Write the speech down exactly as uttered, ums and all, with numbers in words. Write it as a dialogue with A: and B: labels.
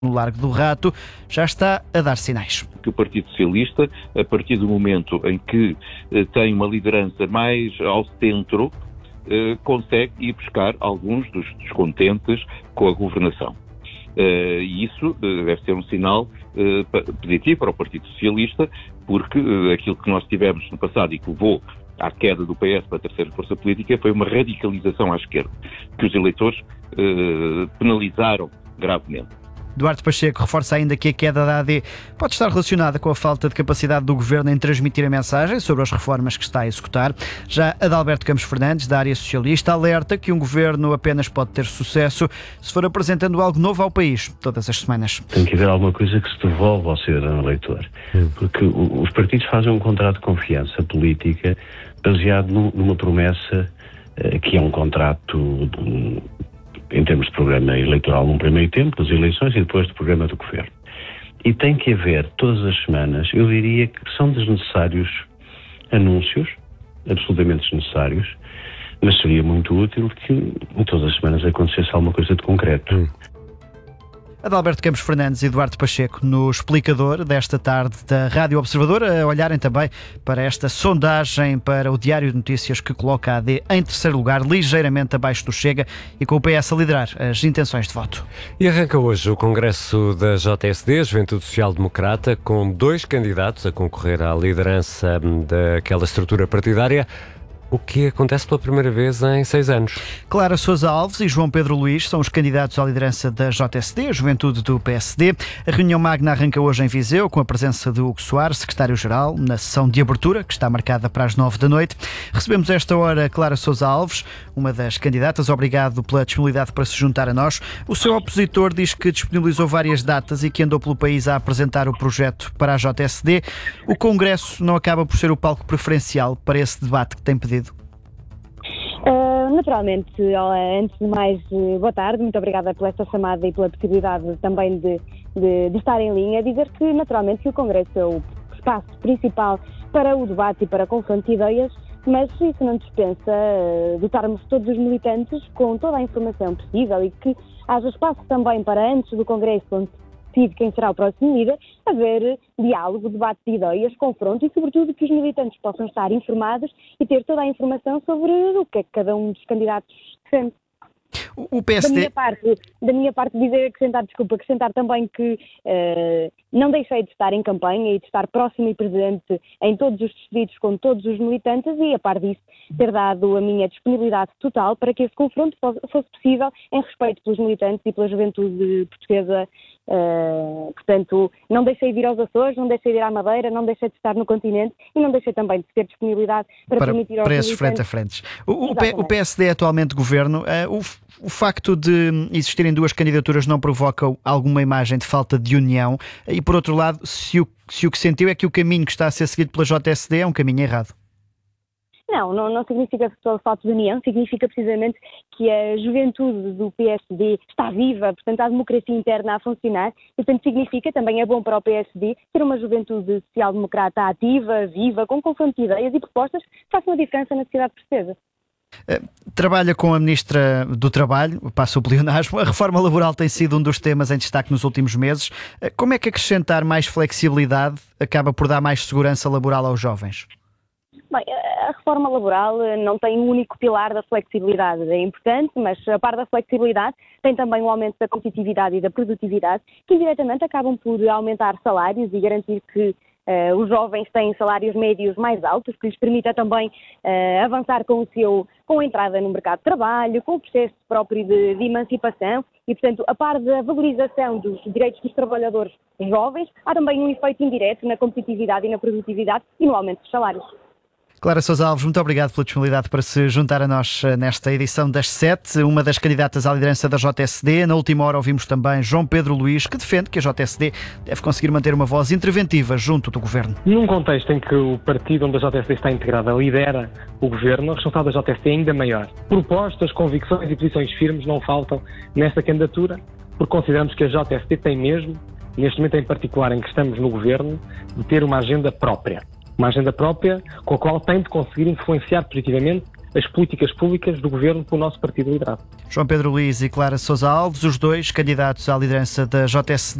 A: no Largo do Rato já está a dar sinais.
B: Que o Partido Socialista, a partir do momento em que eh, tem uma liderança mais ao centro, eh, consegue ir buscar alguns dos descontentes com a governação. Uh, e isso uh, deve ser um sinal uh, positivo para o Partido Socialista, porque uh, aquilo que nós tivemos no passado e que levou à queda do P S para a terceira força política foi uma radicalização à esquerda, que os eleitores uh, penalizaram gravemente.
A: Duarte Pacheco reforça ainda que a queda da A D pode estar relacionada com a falta de capacidade do Governo em transmitir a mensagem sobre as reformas que está a executar. Já Adalberto Campos Fernandes, da área socialista, alerta que um Governo apenas pode ter sucesso se for apresentando algo novo ao país todas as semanas.
C: Tem que haver alguma coisa que se devolva ao cidadão eleitor, porque os partidos fazem um contrato de confiança política baseado numa promessa que é um contrato de, em termos de programa eleitoral num primeiro tempo, das eleições, e depois do programa do governo. E tem que haver, todas as semanas, eu diria que são desnecessários anúncios, absolutamente desnecessários, mas seria muito útil que em todas as semanas acontecesse alguma coisa de concreto. Hum.
A: Adalberto Campos Fernandes e Duarte Pacheco no explicador desta tarde da Rádio Observador, a olharem também para esta sondagem para o Diário de Notícias que coloca a A D em terceiro lugar, ligeiramente abaixo do Chega e com o P S a liderar as intenções de voto.
D: E arranca hoje o Congresso da J S D, Juventude Social Democrata, com dois candidatos a concorrer à liderança daquela estrutura partidária, o que acontece pela primeira vez em seis anos.
A: Clara Sousa Alves e João Pedro Luís são os candidatos à liderança da J S D, a Juventude do P S D. A reunião magna arranca hoje em Viseu, com a presença de Hugo Soares, secretário-geral, na sessão de abertura, que está marcada para as nove da noite. Recebemos a esta hora Clara Sousa Alves, uma das candidatas. Obrigado pela disponibilidade para se juntar a nós. O seu opositor diz que disponibilizou várias datas e que andou pelo país a apresentar o projeto para a J S D. O Congresso não acaba por ser o palco preferencial para esse debate que tem pedido?
E: Uh, naturalmente, antes de mais, boa tarde, muito obrigada pela esta chamada e pela possibilidade também de, de, de estar em linha. Dizer que, naturalmente, que o Congresso é o espaço principal para o debate e para a confronto de ideias, mas isso não dispensa uh, dotarmos todos os militantes com toda a informação possível e que haja espaço também para, antes do Congresso, onde decide quem será o próximo líder, haver diálogo, debate de ideias, confronto e, sobretudo, que os militantes possam estar informados e ter toda a informação sobre o que é que cada um dos candidatos defende.
A: O P S D...
E: Da minha parte, da minha parte dizer, acrescentar, desculpa, acrescentar também que uh, não deixei de estar em campanha e de estar próximo e presente em todos os distritos com todos os militantes e, a par disso, ter dado a minha disponibilidade total para que esse confronto fosse possível em respeito pelos militantes e pela juventude portuguesa. Uh, portanto, não deixei de ir aos Açores, não deixei de ir à Madeira, não deixei de estar no continente e não deixei também de ter disponibilidade para,
A: para
E: permitir aos
A: preços
E: militantes...
A: frente a frente. O, o, P, o P S D é atualmente governo. Uh, o O facto de existirem duas candidaturas não provoca alguma imagem de falta de união? E, por outro lado, se o, se o que sentiu é que o caminho que está a ser seguido pela J S D é um caminho errado?
E: Não, não, não significa só falta de união, significa precisamente que a juventude do P S D está viva, portanto há democracia interna a funcionar, e portanto significa, também é bom para o P S D, ter uma juventude social-democrata ativa, viva, com confronto de ideias e propostas que façam a diferença na sociedade portuguesa.
A: Trabalha com a Ministra do Trabalho, passa o pleonasmo. A reforma laboral tem sido um dos temas em destaque nos últimos meses. Como é que acrescentar mais flexibilidade acaba por dar mais segurança laboral aos jovens?
E: Bem, a reforma laboral não tem um único pilar da flexibilidade, é importante, mas a par da flexibilidade tem também o aumento da competitividade e da produtividade, que indiretamente acabam por aumentar salários e garantir que Uh, os jovens têm salários médios mais altos, que lhes permita também uh, avançar com, o seu, com a entrada no mercado de trabalho, com o processo próprio de, de emancipação e, portanto, a par da valorização dos direitos dos trabalhadores jovens, há também um efeito indireto na competitividade e na produtividade e no aumento dos salários.
A: Clara Sousa Alves, muito obrigado pela disponibilidade para se juntar a nós nesta edição das sete, uma das candidatas à liderança da J S D. Na última hora ouvimos também João Pedro Luís, que defende que a J S D deve conseguir manter uma voz interventiva junto do Governo.
F: Num contexto em que o partido onde a J S D está integrada lidera o Governo, a responsabilidade da J S D é ainda maior. Propostas, convicções e posições firmes não faltam nesta candidatura, porque consideramos que a J S D tem mesmo, neste momento em particular em que estamos no Governo, de ter uma agenda própria. Uma agenda própria com a qual tem de conseguir influenciar positivamente as políticas públicas do governo pelo nosso partido liderado.
A: João Pedro Luís e Clara Sousa Alves, os dois candidatos à liderança da J S D.